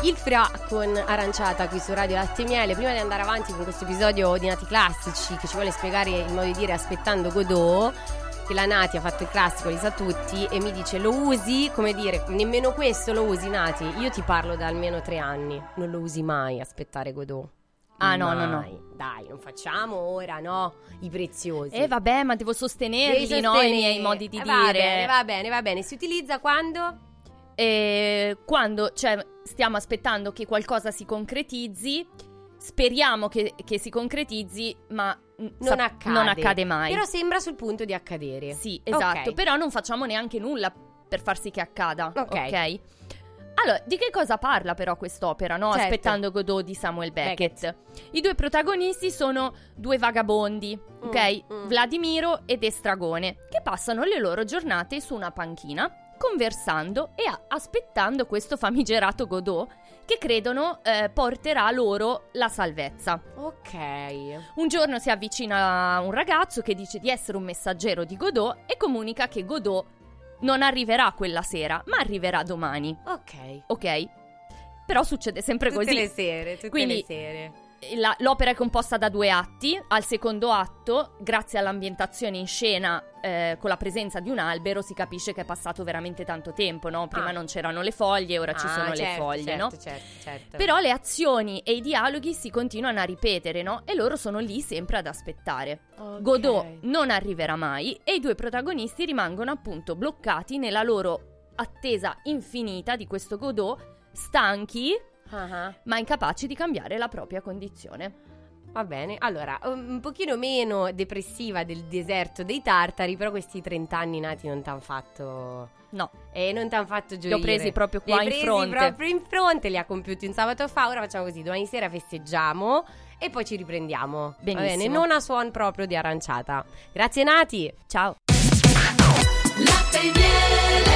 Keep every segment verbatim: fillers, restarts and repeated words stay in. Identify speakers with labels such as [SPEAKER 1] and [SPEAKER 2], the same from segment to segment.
[SPEAKER 1] Il Fra con Aranciata qui su Radio Latte e Miele. Prima di andare avanti con questo episodio di Nati Classici, che ci vuole spiegare il modo di dire aspettando Godot, che la Nati ha fatto il classico, li sa tutti, e mi dice: lo usi? Come dire, nemmeno questo lo usi, Nati? Io ti parlo da almeno tre anni, non lo usi mai aspettare Godot.
[SPEAKER 2] Ah no,
[SPEAKER 1] mai.
[SPEAKER 2] no, no.
[SPEAKER 1] Dai, non facciamo ora, no, i preziosi.
[SPEAKER 2] Eh vabbè, ma devo sostenerli,
[SPEAKER 1] Devi
[SPEAKER 2] no, i miei modi di
[SPEAKER 1] eh,
[SPEAKER 2] dire.
[SPEAKER 1] Va bene, va bene, va bene. Si utilizza quando?
[SPEAKER 2] Eh, quando, cioè, stiamo aspettando che qualcosa si concretizzi, speriamo che, che si concretizzi, ma
[SPEAKER 1] non,
[SPEAKER 2] sa-
[SPEAKER 1] accade.
[SPEAKER 2] non accade mai.
[SPEAKER 1] Però sembra sul punto di accadere.
[SPEAKER 2] Sì, esatto,
[SPEAKER 1] Okay.
[SPEAKER 2] però non facciamo neanche nulla per far sì che accada,
[SPEAKER 1] Ok.
[SPEAKER 2] ok? Allora, di che cosa parla però quest'opera, no?
[SPEAKER 1] Certo.
[SPEAKER 2] Aspettando Godot di Samuel Beckett.
[SPEAKER 1] Beckett.
[SPEAKER 2] I due protagonisti sono due vagabondi, ok?
[SPEAKER 1] Mm, mm.
[SPEAKER 2] Vladimiro ed Estragone, che passano le loro giornate su una panchina, conversando e a- aspettando questo famigerato Godot che credono eh, porterà loro la salvezza.
[SPEAKER 1] Ok.
[SPEAKER 2] Un giorno si avvicina un ragazzo che dice di essere un messaggero di Godot e comunica che Godot non arriverà quella sera, ma arriverà domani.
[SPEAKER 1] Ok.
[SPEAKER 2] Ok? Però succede sempre
[SPEAKER 1] Tutte
[SPEAKER 2] così.
[SPEAKER 1] le sere, tutte
[SPEAKER 2] Quindi,
[SPEAKER 1] le sere.
[SPEAKER 2] La- l'opera è composta da due atti. Al secondo atto, grazie all'ambientazione in scena eh, con la presenza di un albero, si capisce che è passato veramente tanto tempo, no? Prima
[SPEAKER 1] Ah.
[SPEAKER 2] non c'erano le foglie, ora ci
[SPEAKER 1] Ah,
[SPEAKER 2] sono le
[SPEAKER 1] certo,
[SPEAKER 2] foglie,
[SPEAKER 1] certo,
[SPEAKER 2] no?
[SPEAKER 1] certo, certo.
[SPEAKER 2] Però le azioni e i dialoghi si continuano a ripetere, no? E loro sono lì sempre ad aspettare.
[SPEAKER 1] Ok.
[SPEAKER 2] Godot non arriverà mai e i due protagonisti rimangono appunto bloccati nella loro attesa infinita di questo Godot, stanchi
[SPEAKER 1] Ah,
[SPEAKER 2] ma incapaci di cambiare la propria condizione.
[SPEAKER 1] va bene, allora, un pochino meno depressiva del deserto dei tartari, però questi trenta anni nati non t'han fatto...
[SPEAKER 2] No,
[SPEAKER 1] E non t'han fatto gioire.
[SPEAKER 2] li ho presi proprio
[SPEAKER 1] Li hai
[SPEAKER 2] qua in
[SPEAKER 1] presi
[SPEAKER 2] fronte.
[SPEAKER 1] proprio in fronte, li ha compiuti un sabato fa. Ora facciamo così, domani sera festeggiamo e poi ci riprendiamo.
[SPEAKER 2] Benissimo.
[SPEAKER 1] Va bene, non a suon proprio di Aranciata. Grazie Nati.
[SPEAKER 2] Ciao.
[SPEAKER 3] Latte e miele.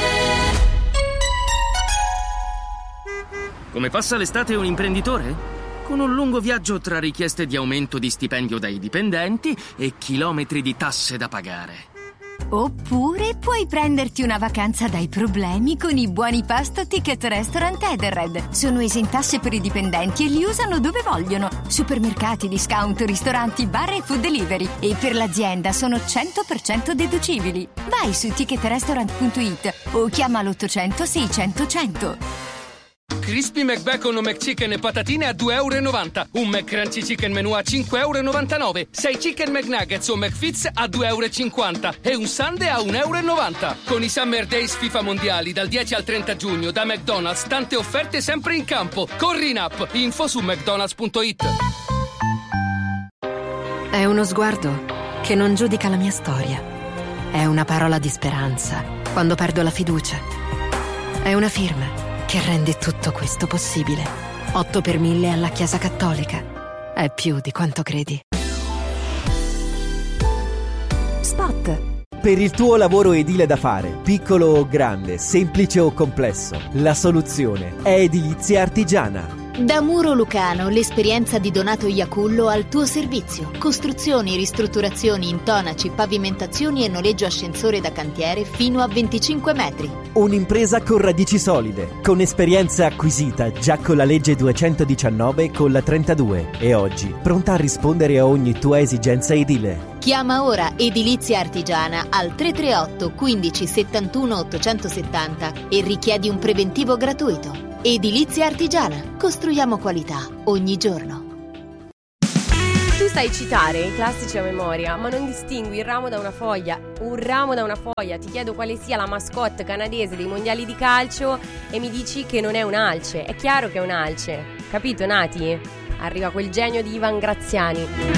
[SPEAKER 4] Come passa l'estate un imprenditore? Con un lungo viaggio tra richieste di aumento di stipendio dai dipendenti e chilometri di tasse da pagare.
[SPEAKER 5] Oppure puoi prenderti una vacanza dai problemi con i buoni pasto Ticket Restaurant Edenred. Sono esentasse per i dipendenti e li usano dove vogliono. Supermercati, discount, ristoranti, bar e food delivery. E per l'azienda sono cento per cento deducibili. Vai su ticket restaurant punto it o chiama l'ottocento seicento cento.
[SPEAKER 6] Crispy McBacon o McChicken e patatine a due e novanta euro. Un McCrunchy Chicken Menù a cinque e novantanove euro. sei Chicken McNuggets o McFits a due e cinquanta euro. E un Sundae a un e novanta euro. Con i Summer Days FIFA Mondiali dal dieci al trenta giugno da McDonald's, tante offerte sempre in campo. Corri in app. Info su mcdonalds punto it.
[SPEAKER 7] È uno sguardo che non giudica la mia storia. È una parola di speranza quando perdo la fiducia. È una firma che rende tutto questo possibile. otto per mille alla Chiesa Cattolica. È più di quanto credi. Spot.
[SPEAKER 8] Per il tuo lavoro edile da fare, piccolo o grande, semplice o complesso, la soluzione è Edilizia Artigiana.
[SPEAKER 9] Da Muro Lucano, l'esperienza di Donato Iacullo al tuo servizio. Costruzioni, ristrutturazioni, intonaci, pavimentazioni e noleggio ascensore da cantiere fino a venticinque metri.
[SPEAKER 8] Un'impresa con radici solide, con esperienza acquisita già con la legge duecentodiciannove e con la trentadue e oggi pronta a rispondere a ogni tua esigenza edile.
[SPEAKER 9] Chiama ora Edilizia Artigiana al tre tre otto quindici settantuno ottocentosettanta e richiedi un preventivo gratuito. Edilizia Artigiana. Costruiamo qualità ogni giorno.
[SPEAKER 1] Tu sai citare i classici a memoria, ma non distingui il ramo da una foglia. Un ramo da una foglia. Ti chiedo quale sia la mascotte canadese dei mondiali di calcio e mi dici che non è un'alce. È chiaro che è un'alce. Capito, Nati? Arriva quel genio di Ivan Graziani.